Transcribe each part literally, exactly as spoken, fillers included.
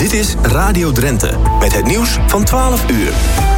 Dit is Radio Drenthe, met het nieuws van twaalf uur.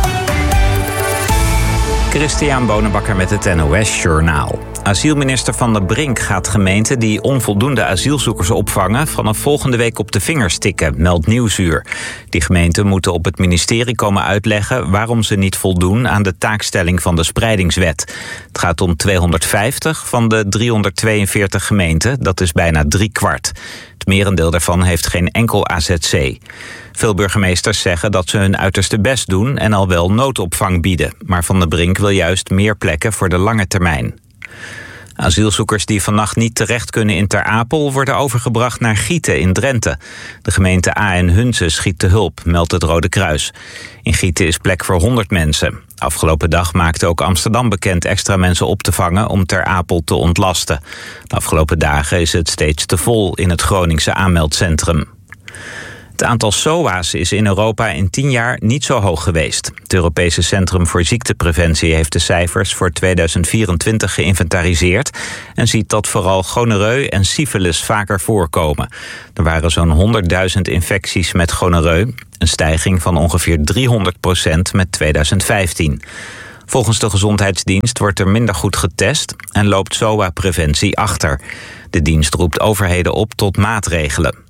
Christian Bonenbakker met het N O S-journaal. Asielminister Van der Brink gaat gemeenten die onvoldoende asielzoekers opvangen vanaf volgende week op de vingers tikken, meldt Nieuwsuur. Die gemeenten moeten op het ministerie komen uitleggen waarom ze niet voldoen aan de taakstelling van de spreidingswet. Het gaat om tweehonderdvijftig van de driehonderdtweeënveertig gemeenten, dat is bijna drie kwart. Het merendeel daarvan heeft geen enkel A Z C. Veel burgemeesters zeggen dat ze hun uiterste best doen en al wel noodopvang bieden. Maar Van der Brink wil juist meer plekken voor de lange termijn. Asielzoekers die vannacht niet terecht kunnen in Ter Apel worden overgebracht naar Gieten in Drenthe. De gemeente A en Hunze schiet te hulp, meldt het Rode Kruis. In Gieten is plek voor honderd mensen. Afgelopen dag maakte ook Amsterdam bekend extra mensen op te vangen om Ter Apel te ontlasten. De afgelopen dagen is het steeds te vol in het Groningse aanmeldcentrum. Het aantal S O A's is in Europa in tien jaar niet zo hoog geweest. Het Europese Centrum voor Ziektepreventie heeft de cijfers voor tweeduizend vierentwintig geïnventariseerd en ziet dat vooral gonoreu en syfilis vaker voorkomen. Er waren zo'n honderdduizend infecties met gonoreu, een stijging van ongeveer driehonderd procent met tweeduizend vijftien. Volgens de Gezondheidsdienst wordt er minder goed getest en loopt S O A-preventie achter. De dienst roept overheden op tot maatregelen.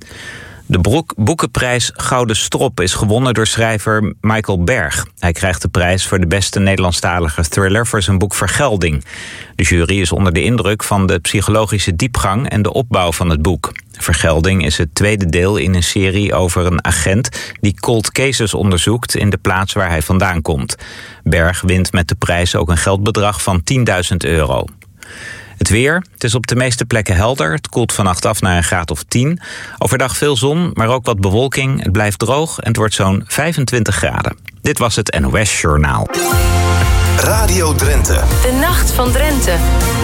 De Broek Boekenprijs Gouden Strop is gewonnen door schrijver Michael Berg. Hij krijgt de prijs voor de beste Nederlandstalige thriller voor zijn boek Vergelding. De jury is onder de indruk van de psychologische diepgang en de opbouw van het boek. Vergelding is het tweede deel in een serie over een agent die cold cases onderzoekt in de plaats waar hij vandaan komt. Berg wint met de prijs ook een geldbedrag van tienduizend euro. Het weer, het is op de meeste plekken helder. Het koelt vannacht af naar een graad of tien. Overdag veel zon, maar ook wat bewolking. Het blijft droog en het wordt zo'n vijfentwintig graden. Dit was het N O S Journaal. Radio Drenthe. De Nacht van Drenthe.